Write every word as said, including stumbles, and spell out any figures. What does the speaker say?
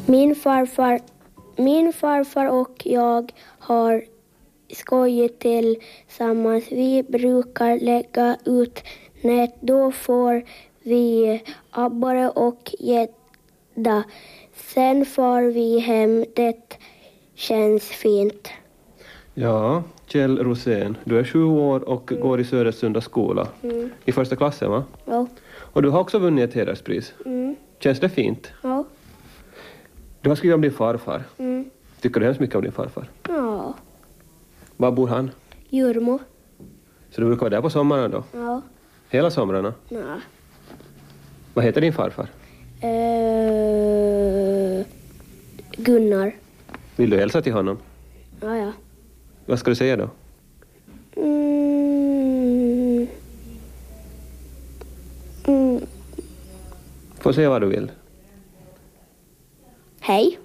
Min farfar, min farfar och jag har skojat tillsammans. Vi brukar lägga ut nät. Då får vi abborre och gädda. Sen far vi hem. Det känns fint. Ja, Kjell Rosén, du är sju år och mm. går i Södersunda skola. Mm. I första klassen, va? Ja. Och du har också vunnit ett hederspris. Mm. Känns det fint? Ja. Du har skrivit om din farfar. Mm. Tycker du hemskt mycket om din farfar? Ja. Var bor han? Jurmo. Så du brukar vara där på sommaren då? Ja. Hela somrarna? Ja. Vad heter din farfar? Uh, Gunnar. Vill du hälsa till honom? Ja, ja. Vad ska du säga då? Mm. Mm. Får säga vad du vill. Hej.